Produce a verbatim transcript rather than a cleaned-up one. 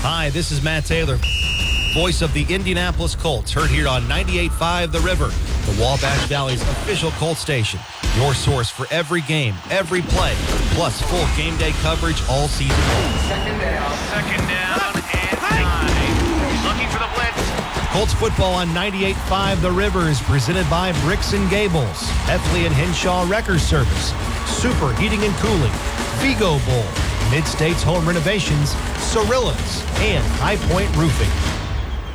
Hi, this is Matt Taylor, voice of the Indianapolis Colts, heard here on ninety-eight point five The River, the Wabash Valley's official Colts station. Your source for every game, every play, plus full game day coverage all season long. Second down. Second down and nine. Looking for the blitz. Colts football on ninety-eight point five The River is presented by Bricks and Gables, Heffley and Henshaw Wrecker Service, Super Heating and Cooling, Vigo Bowl, Mid-States Home Renovations, Cirillas, and High Point Roofing.